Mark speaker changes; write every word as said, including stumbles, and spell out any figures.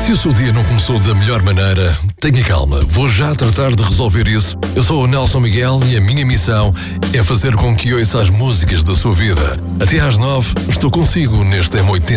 Speaker 1: Se o seu dia não começou da melhor maneira, tenha calma, vou já tratar de resolver isso. Eu sou o Nelson Miguel e a minha missão é fazer com que ouça as músicas da sua vida. Até às nove, estou consigo neste M oitenta.